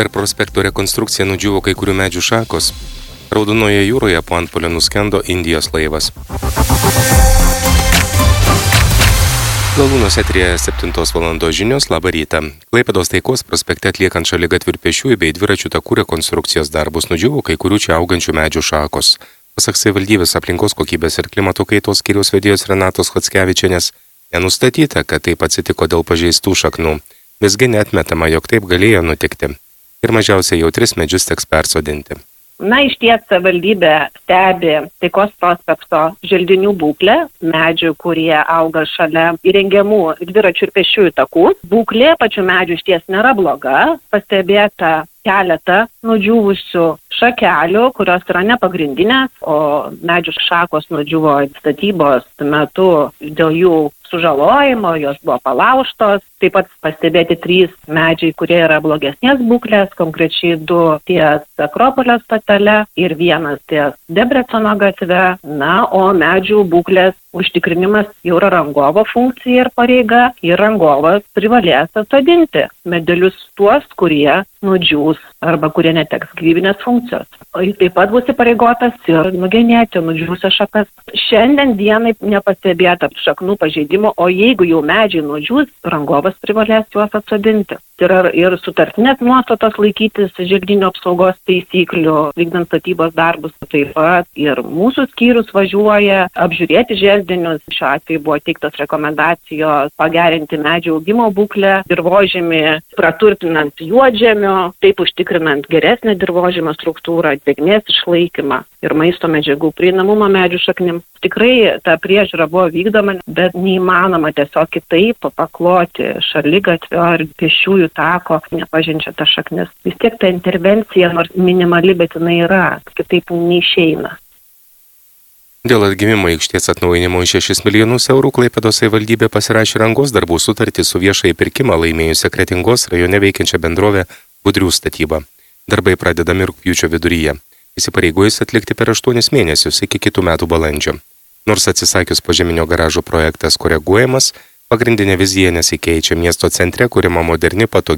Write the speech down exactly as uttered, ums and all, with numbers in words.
Per prospekto rekonstrukciją nudžiuvo kai kurių medžių šakos. Raudonoje jūroje po antpuolio nuskendo Indijos laivas. Galūnos eteryje septintos valandos žinios, labą rytą. Klaipėdos Taikos prospekte atliekant šaligatvių ir pėsčiųjų bei dviračių takų rekonstrukcijos darbus nudžiuvo kai kurių čia augančių medžių šakos. Pasak savivaldybės aplinkos kokybės ir klimato kaitos skyriaus vedėjos Renatos Chockevičienės, nenustatyta, kad taip atsitiko dėl pažeistų šaknų. Visgi neatmetama, jog taip galėjo nutikti. Ir mažiausiai jau tris medžius teks persodinti. Na, iš ties savivaldybė stebi Taikos prospekto želdinių būklę, medžių, kurie auga šalia įrengiamų dviračių ir pėsčiųjų takų. Būklė pačių medžių iš ties nėra bloga, pastebėta keletą nudžiūvusių šakelių, kurios yra nepagrindinės, o medžių šakos nudžiuvo statybos metu dėl jų sužalojimo, jos buvo palaužtos. Taip pat pastebėti trys medžiai, kurie yra blogesnės būklės, konkrečiai du ties Akropolio stotele ir vienas ties Debreceno gatve. Na, o medžių būklės užtikrinimas jau yra rangovo funkcija ir pareiga, ir rangovas privalės atsodinti medelius tuos, kurie nudžiūs arba kurie neteks gyvybinės funkcijos. O jis taip pat bus įpareigotas ir nugenėti nudžiūvusias šakas. Šiandien dienai nepastebėta šaknų pažeidimo, o jeigu jau medžiai nudžiūs, rangovas privalės juos atsodinti. Tai yra ir sutartinės nuostatos laikytis želdinių apsaugos taisyklių, vykdant statybos darbus. Taip pat ir mūsų skyrius važiuoja apžiūrėti želdinius. Šiuo atveju buvo teiktos rekomendacijos pagerinti medžių augimo būklę, dirvožemį praturtinant juodžemiu, taip užtikrinant geresnę dirvožemio struktūrą, drėgmės išlaikymą ir maisto medžiagų prieinamumą medžių šaknim. Tikrai ta priežiūra buvo vykdoma, bet neįmanoma tiesiog kitaip pakloti šaligatvio ar pėsčiųjų tako, nepažinčia tą šaknis. Vis tiek ta intervencija, nors minimali, bet jinai yra, kitaip neišeina. Dėl atgimimo aikštės atnaujinimo už šešis milijonus eurų Klaipėdos savivaldybė pasirašė rangos darbų sutartį su viešąjį pirkimą laimėjusią Kretingos rajone veikiančią bendrovę Budrių statyba. Darbai pradedami rugpjūčio viduryje. Įsipareigojus atlikti per aštuonis mėnesius iki kitų metų balandžio. Nors atsisakius požeminio garažo projektas koreguojamas, pagrindinė vizija nesikeičia. Miesto centre kuriama moderni patogi